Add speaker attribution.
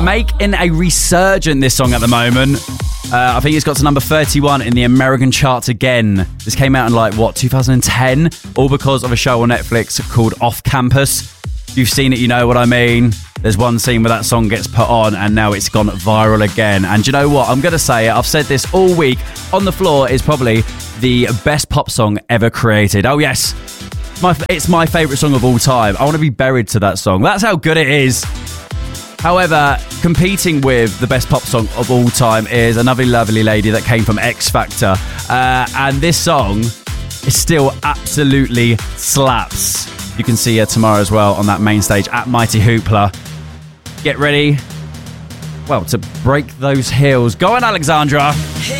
Speaker 1: making a resurgence, this song at the moment. I think it's got to number 31 in the American charts again. This came out in 2010? All because of a show on Netflix called Off Campus. If you've seen it, you know what I mean. There's one scene where that song gets put on and now it's gone viral again. And you know what? I'm going to say it. I've said this all week. On the Floor is probably the best pop song ever created. Oh, yes. It's my favourite song of all time. I want to be buried to that song. That's how good it is. However, competing with the best pop song of all time is another lovely lady that came from X Factor. And this song is still absolutely slaps. You can see her tomorrow as well on that main stage at Mighty Hoopla. Get ready, to break those heels. Go on, Alexandra.